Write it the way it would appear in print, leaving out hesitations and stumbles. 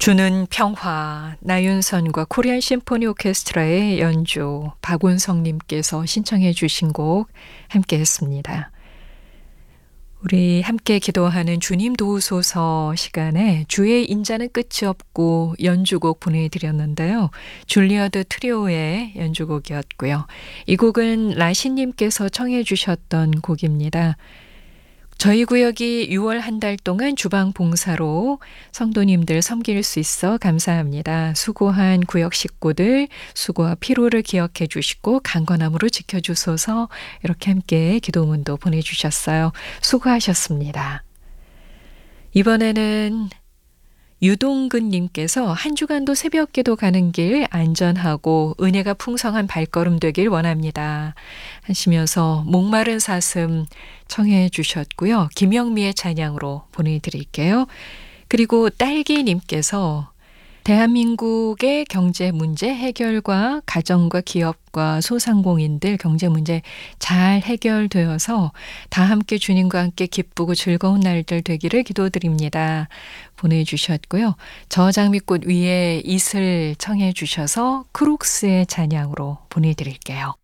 주는 평화, 나윤선과 코리안 심포니 오케스트라의 연주, 박운성님께서 신청해 주신 곡 함께 했습니다. 우리 함께 기도하는 주님 도우소서 시간에 주의 인자는 끝이 없고 연주곡 보내드렸는데요. 줄리어드 트리오의 연주곡이었고요. 이 곡은 라시님께서 청해 주셨던 곡입니다. 저희 구역이 6월 한 달 동안 주방 봉사로 성도님들 섬길 수 있어 감사합니다. 수고한 구역 식구들 수고와 피로를 기억해 주시고 강건함으로 지켜주소서 이렇게 함께 기도문도 보내주셨어요. 수고하셨습니다. 이번에는 유동근님께서 한 주간도 새벽기도 가는 길 안전하고 은혜가 풍성한 발걸음 되길 원합니다 하시면서 목마른 사슴 청해 주셨고요. 김영미의 찬양으로 보내드릴게요. 그리고 딸기님께서 대한민국의 경제 문제 해결과 가정과 기업과 소상공인들 경제 문제 잘 해결되어서 다 함께 주님과 함께 기쁘고 즐거운 날들 되기를 기도드립니다. 보내주셨고요. 저장미꽃 위에 이슬 청해 주셔서 크록스의 찬양으로 보내드릴게요.